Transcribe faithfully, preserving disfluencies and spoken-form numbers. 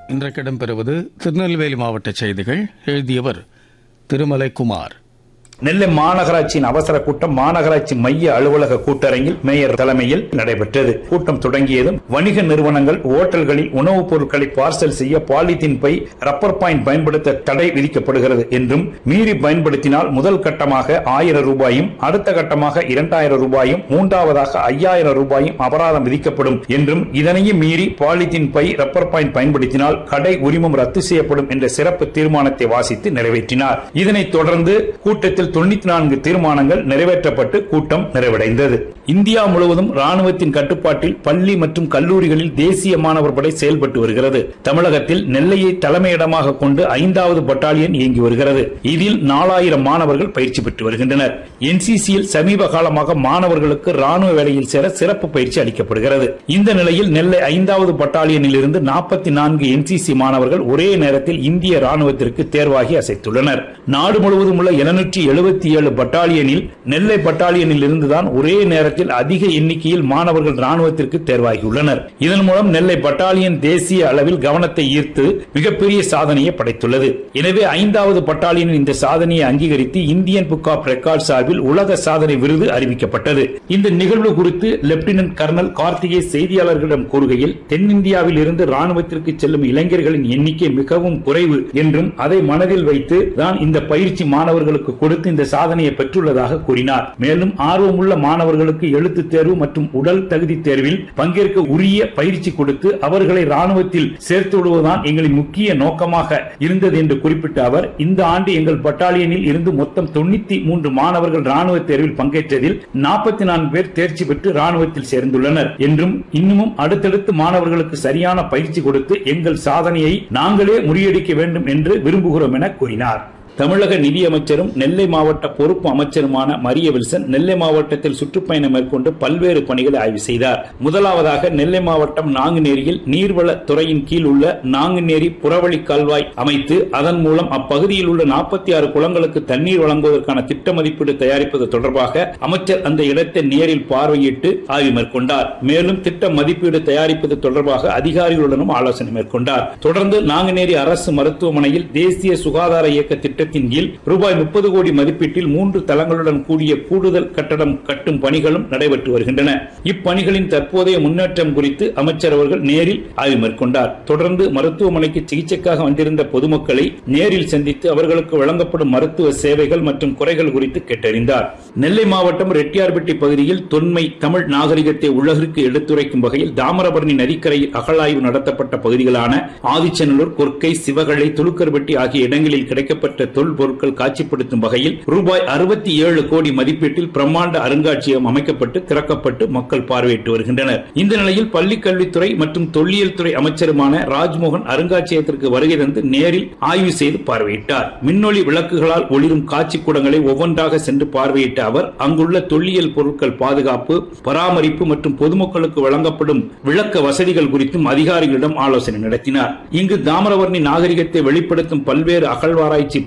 இன்றைக்கு இடம்பெறுவது திருநெல்வேலி மாவட்ட செய்திகள். எழுதியவர் திருமலை குமார். நெல்லை மாநகராட்சியின் அவசர கூட்டம் மாநகராட்சி மைய அலுவலக கூட்டரங்கில் மேயர் தலைமையில் நடைபெற்றது. கூட்டம் தொடங்கியதும் வணிக நிறுவனங்கள், ஓட்டல்களில் உணவுப் பொருட்களை பார்சல் செய்ய பாலித்தீன் பை, ரப்பர் பாயிண்ட் பயன்படுத்த தடை விதிக்கப்படுகிறது என்றும், மீறி பயன்படுத்தினால் முதல் கட்டமாக ஆயிரம் ரூபாயும், அடுத்த கட்டமாக இரண்டாயிரம் ரூபாயும், மூன்றாவதாக ஐயாயிரம் ரூபாயும் அபராதம் விதிக்கப்படும் என்றும், இதனையும் மீறி பாலித்தீன் பை, ரப்பர் பாயிண்ட் பயன்படுத்தினால் கடை உரிமம் ரத்து செய்யப்படும் என்ற சிறப்பு தீர்மானத்தை வாசித்து நிறைவேற்றினார். இதனைத் தொடர்ந்து கூட்டத்தில் தொண்ணூத்தி நான்கு தீர்மானங்கள் நிறைவேற்றப்பட்டு கூட்டம் நிறைவடைந்தது. இந்தியா முழுவதும் ராணுவத்தின் கட்டுப்பாட்டில் பள்ளி மற்றும் கல்லூரிகளில் தேசிய மாணவர் படை செயல்பட்டு வருகிறது. தமிழகத்தில் நெல்லையை தலைமையிடமாக கொண்டு ஐந்தாவது பட்டாலியன் இயங்கி வருகிறது. இதில் நாலாயிரம் மாணவர்கள் பயிற்சி பெற்று வருகின்றனர். என்சிசியில் சமீப காலமாக மாணவர்களுக்கு ராணுவ வேலையில் சேர சிறப்பு பயிற்சி அளிக்கப்படுகிறது. இந்த நிலையில் நெல்லை ஐந்தாவது பட்டாலியனில் இருந்து நாற்பத்தி நான்கு என்சிசி மாணவர்கள் ஒரே நேரத்தில் இந்திய ராணுவத்திற்கு தேர்வாகி அசைத்துள்ளனர். நாடு முழுவதும் உள்ள எழுநூற்றி எழுபத்தி ஏழு பட்டாலியனில் நெல்லை பட்டாலியனில் இருந்துதான் ஒரே நேரத்தில் அதிக எண்ணிக்கையில் மாணவர்கள் ராணுவத்திற்கு தேர்வாகியுள்ளனர். இதன் மூலம் நெல்லை பட்டாலியன் தேசிய அளவில் கவனத்தை ஈர்த்து மிகப்பெரிய சாதனையை படைத்துள்ளது. எனவே ஐந்தாவது பட்டாலியனின் இந்த சாதனையை அங்கீகரித்து இந்தியன் புக் ஆப் ரெக்கார்ட் சார்பில் உலக சாதனை விருது அறிவிக்கப்பட்டது. இந்த நிகழ்வு குறித்து லெப்டினன்ட் கர்னல் கார்த்திகே செய்தியாளர்களிடம் கூறுகையில், தென்னிந்தியாவில் இருந்து ராணுவத்திற்கு செல்லும் இளைஞர்களின் எண்ணிக்கை மிகவும் குறைவு என்றும், அதை மனதில் வைத்து தான் இந்த பயிற்சி மாணவர்களுக்கு கொடுத்து இந்த சாதனையை பெற்றுள்ளதாக கூறினார். மேலும் ஆர்வமுள்ள மாணவர்களுக்கு எழுத்து தேர்வு மற்றும் உடல் தகுதி தேர்வில் பங்கேற்க உரிய பயிற்சி கொடுத்து அவர்களை ராணுவத்தில் சேர்த்து விடுவதுதான் எங்களின் முக்கிய நோக்கமாக இருந்தது என்று குறிப்பிட்ட அவர், இந்த ஆண்டு எங்கள் பட்டாலியனில் இருந்து மொத்தம் தொண்ணூத்தி மூன்று மாணவர்கள் ராணுவ தேர்வில் பங்கேற்றதில் நாற்பத்தி நான்கு பேர் தேர்ச்சி பெற்று ராணுவத்தில் சேர்ந்துள்ளனர் என்றும், இன்னமும் அடுத்தடுத்து மாணவர்களுக்கு சரியான பயிற்சி கொடுத்து எங்கள் சாதனையை நாங்களே முறியடிக்க வேண்டும் என்று விரும்புகிறோம் என கூறினார். தமிழக நிதியமைச்சரும் நெல்லை மாவட்ட பொறுப்பு அமைச்சருமான மரிய வில்சன் நெல்லை மாவட்டத்தில் சுற்றுப்பயணம் மேற்கொண்டு பல்வேறு பணிகளை ஆய்வு செய்தார். முதலாவதாக நெல்லை மாவட்டம் நாங்குநேரியில் நீர்வளத் துறையின் கீழ் உள்ள நாங்குநேரி புறவழி கால்வாய் அமைத்து அதன் மூலம் அப்பகுதியில் உள்ள நாற்பத்தி ஆறு குளங்களுக்கு தண்ணீர் வழங்குவதற்கான திட்ட மதிப்பீடு தயாரிப்பது தொடர்பாக அமைச்சர் அந்த இடத்தை நேரில் பார்வையிட்டு ஆய்வு மேற்கொண்டார். மேலும் திட்ட மதிப்பீடு தயாரிப்பது தொடர்பாக அதிகாரிகளுடனும் ஆலோசனை மேற்கொண்டார். தொடர்ந்து நாங்குநேரி அரசு மருத்துவமனையில் தேசிய சுகாதார இயக்க திட்ட ரூபாய் முப்பது கோடி மதிப்பீட்டில் மூன்று தளங்களுடன் கூடிய கூடுதல் கட்டடம் கட்டும் பணிகளும் நடைபெற்று வருகின்றன. இப்பணிகளின் தற்போதைய முன்னேற்றம் குறித்து அமைச்சர் அவர்கள் நேரில் ஆய்வு மேற்கொண்டார். தொடர்ந்து மருத்துவமனைக்கு சிகிச்சைக்காக வந்திருந்த பொதுமக்களை நேரில் சந்தித்து அவர்களுக்கு வழங்கப்படும் மருத்துவ சேவைகள் மற்றும் குறைகள் குறித்து கேட்டறிந்தார். நெல்லை மாவட்டம் ரெட்டியார்பட்டி பகுதியில் தொன்மை தமிழ் நாகரிகத்தை உலகிற்கு எடுத்துரைக்கும் வகையில் தாமிரபரணி நதிக்கரையில் அகழாய்வு நடத்தப்பட்ட பகுதிகளான ஆதிச்சநல்லூர், கொர்க்கை, சிவகலை, துலுக்கர்பட்டி ஆகிய இடங்களில் கிடைக்கப்பட்ட தொல்பொருட்கள் காட்சிப்படுத்தும் வகையில் ரூபாய் அறுபத்தி ஏழு கோடி மதிப்பீட்டில் பிரம்மாண்ட அருங்காட்சியகம் அமைக்கப்பட்டு திறக்கப்பட்டு மக்கள் பார்வையிட்டு வருகின்றனர். இந்த நிலையில் பள்ளிக்கல்வித்துறை மற்றும் தொல்லியல் துறை அமைச்சருமான ராஜ்மோகன் அருங்காட்சியகத்திற்கு வருகை தந்து நேரில் ஆய்வு செய்து பார்வையிட்டார். மின்னொளி விளக்குகளால் ஒளிரும் காட்சி கூடங்களை ஒவ்வொன்றாக சென்று பார்வையிட்ட அவர் அங்குள்ள தொல்லியல் பொருட்கள் பாதுகாப்பு, பராமரிப்பு மற்றும் பொதுமக்களுக்கு வழங்கப்படும் விளக்க வசதிகள் குறித்தும் அதிகாரிகளிடம் ஆலோசனை நடத்தினார். இங்கு தாமிரபரணி நாகரிகத்தை வெளிப்படுத்தும் பல்வேறு அகழ்வாராய்ச்சி